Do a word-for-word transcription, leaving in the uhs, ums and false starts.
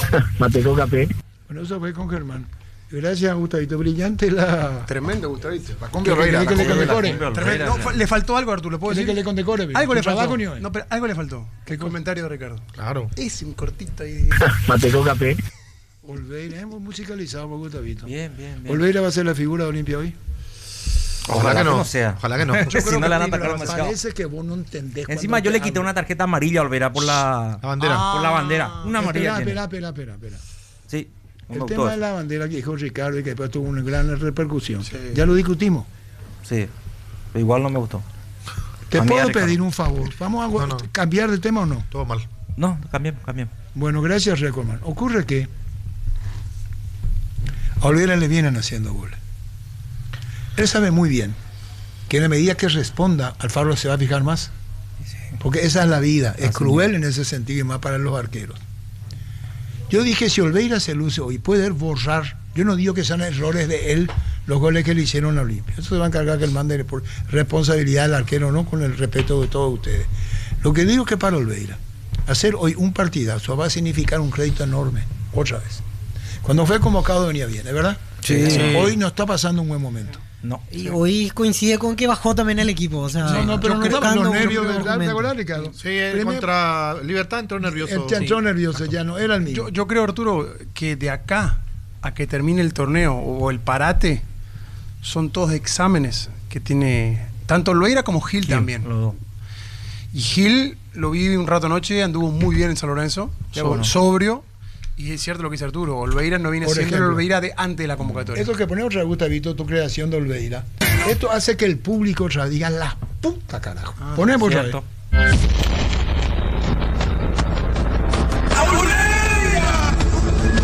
Mate con café. Bueno, eso fue con Germán. Gracias, Gustavito. Brillante la... Tremendo, Gustavito. La cumbia Olveira. Que le condecore. No, le faltó algo, Arturo, ¿le puedo decir? Que le condecore. Algo le faltó. No, pero algo le faltó. El comentario de Ricardo. Claro. Es un cortito ahí. Mate con café. Olveira, hemos musicalizado por Gustavito. Bien, bien, bien. ¿Olveira va a ser la figura de Olimpia hoy? Ojalá, Ojalá que no. no sea. Ojalá que no. Yo creo si no que le van a parece que vos no entendés. Encima yo le quité una tarjeta amarilla a Olveira por la, la bandera. Ah, por la bandera. Una amarilla. Espera, espera, espera, espera. Sí. El tema eso. de la bandera que dijo Ricardo y que después tuvo una gran repercusión. Sí. Ya lo discutimos. Sí. Pero igual no me gustó. Te puedo pedir un favor. ¿Vamos a no, no. cambiar de tema o no? Todo mal. No, cambiemos, cambiemos. Bueno, gracias, Recordman. Ocurre que a Olveira le vienen haciendo goles. Él sabe muy bien que en la medida que responda, Alfaro se va a fijar más. Porque esa es la vida. Es cruel en ese sentido y más para los arqueros. Yo dije, si Olveira se luce hoy, puede borrar. Yo no digo que sean errores de él los goles que le hicieron a Olimpia. Eso se va a encargar que él mande por responsabilidad del arquero, no con el respeto de todos ustedes. Lo que digo es que para Olveira, hacer hoy un partidazo va a significar un crédito enorme, otra vez. Cuando fue convocado venía bien, ¿es verdad? Sí. sí. Hoy no está pasando un buen momento. No. Y hoy coincide con que bajó también el equipo. O sea, no, no, pero no estamos los nervios, ¿verdad? ¿Te acordás, Ricardo? Sí, Primer, contra Libertad entró nervioso. Entró sí. nervioso, ya no era el mismo. Yo, yo creo, Arturo, que de acá a que termine el torneo o el parate, son todos exámenes que tiene tanto Olveira como Gil, Gil también. Lo y Gil lo vi un rato anoche, anduvo muy bien en San Lorenzo, so, bueno. sobrio. Y es cierto lo que dice Arturo, Olveira no viene Por siendo ejemplo, el Olveira de antes de la convocatoria. Esto que pone otra Gustavito, tu creación de Olveira, esto hace que el público otra diga la puta carajo. Ah, Ponemos otra vez.